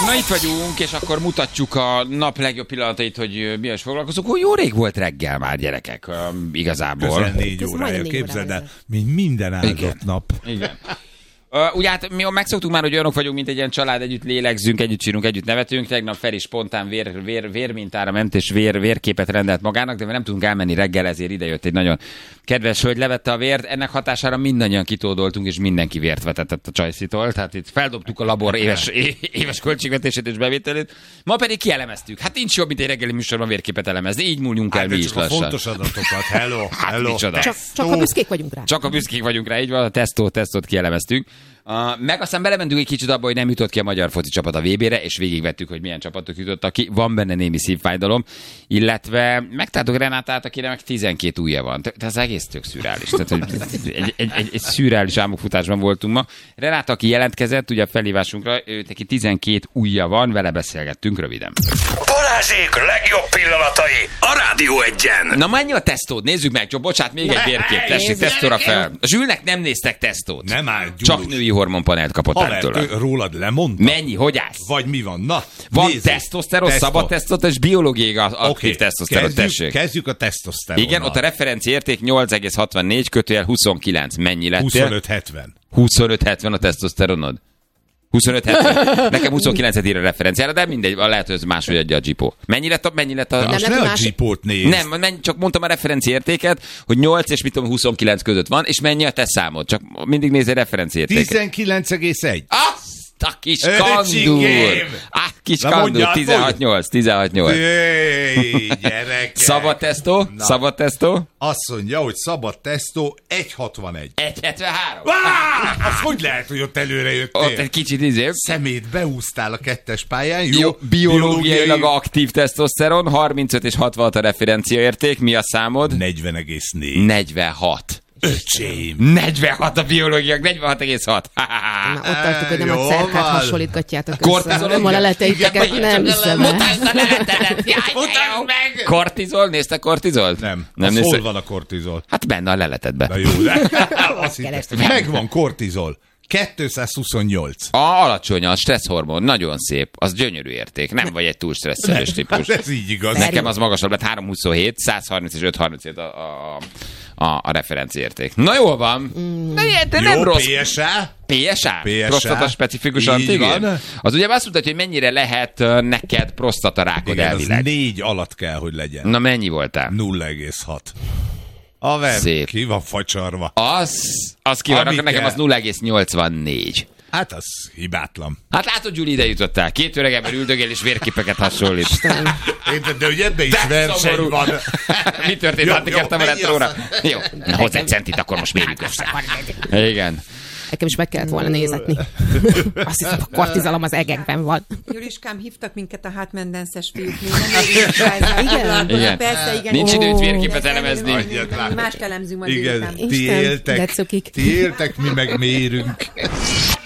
Na itt vagyunk, és akkor mutatjuk a nap legjobb pillanatait, hogy mi is foglalkozunk. Jó rég volt reggel már, gyerekek, igazából. Közel 4 órája, képzeld el, mint minden áldott nap. Igen. Ugye hát mi megszoktuk már, hogy olyanok vagyunk, mint egy ilyen család, együtt lélegzünk, együtt sírunk, együtt nevetünk. Tegnap Feri spontán vérmintára ment, és vérképet rendelt magának, de nem tudunk elmenni reggel, ezért idejött egy nagyon kedves hölgy, levette a vért. Ennek hatására mindannyian kitódoltunk, és mindenki vért vetetett a Csajszitól. Tehát itt feldobtuk a labor éves költségvetését és bevételét. Ma pedig kielemeztük. Hát nincs jobb, mint egy reggeli műsorban vérképet elemezni. Így múljunk el mi is lassan. Fontos adatokat, hello. Csak a büszkék vagyunk rá. Csak a büszkék vagyunk rá, így van, a tesztót kielemeztük. Meg aztán belementünk egy kicsit abba, hogy nem jutott ki a magyar foci csapat a VB-re, és végigvettük, hogy milyen csapatok jutottak ki. Van benne némi szívfájdalom, illetve megtaláltuk Renátát, akinek meg 12 ujja van. Ez egész tök szürreális. Tehát, egy szürreális álmokfutásban voltunk ma. Renáta, aki jelentkezett, ugye a felhívásunkra, őt neki 12 ujja van, vele beszélgettünk röviden. Balázsék legjobb pillanatai a Rádió Egyen. Na mennyi a tesztód? Nézzük meg, csak bocsánat, még egy vérkép, tessék, tesztóra fel. A Zsülnek nem néztek tesztót. Nem áll, csak női hormonpanelt kapott tőle. Rólad lemondta? Mennyi? Hogy állsz? Vagy mi van? Na, van tesztoszteron, szabad tesztoszteron és biológiai aktív tesztoszteron, tessék. Kezdjük a tesztoszteronnal. Igen, ott a referencia érték 8,64 / 29. Mennyi lettél? 25,70. 25,70 a tesztoszteronod? 25,70. Nekem 29-et ír a referenciára, de mindegy, lehet, hogy ez máshogy adja a Gipó. Mennyi lett a... Most ne a Gipót nézd. Nem, csak mondtam a referencia értéket, hogy 8 és 29 között van, és mennyi a te számod. Csak mindig nézz egy referencia értéket. 19,1. A kis kandúr! Kis kandúr, 16,8. Gyereke! Szabad tesztó? Azt mondja, hogy szabad tesztó 1,61. 1,73. Az hogy lehet, hogy ott előre jöttél? Ott egy kicsit Szemét beúsztál a kettes pályán. Jó, biológiailag aktív tesztoszteron, 35 és 66 a referenciaérték. Mi a számod? 40,4. 46. Öcsém. 46 a biológiak, 46,6. Na, ott tartok, hogy nem a cerkát hasonlítgatjátok össze. Nem a leleteiteket, nem hiszem el. Mutasd a leletedet, mutasd meg! Kortizol? Nézte kortizolt? Nem. Hol van a kortizol? Hát benne a leletetben. Na jó, de megvan kortizol. 228. Alacsony a stresszhormon, nagyon szép, az gyönyörű érték, nem vagy egy túl stresszelős típus. Ez így igaz. Nekem az magasabb lett, 3,27, 130 és 5,37 a referenciérték. Na jól van. De nem rossz. PSA? PSA? Prostata specifikus antigén? Az ugye azt mutatja, hogy mennyire lehet neked prostatarákod elvileg. Az 4 alatt kell, hogy legyen. Na mennyi voltál? 0,6. Haver, ki van facsarva? Az ki van, akkor nekem az 0,84. Hát az hibátlan. Hát látod, Gyuri, ide jutottál. 2 öreg ember üldögél és vérképeket hasonlít. De hogy ebben is verseny van. Mi történt? Hát kértem a retróra. Jó, na hozz egy centit, akkor most mérjük össze. Igen. Nekem is meg kellett volna nézetni. Azt hiszem, a kortizalom az egekben van. Juliskám, hívtak minket a hátmendences fiúk. Igen. Persze, igen. Nincs időt vérképet elemezni. Mást elemzünk majd. Igen, ti éltek, mi meg mérünk.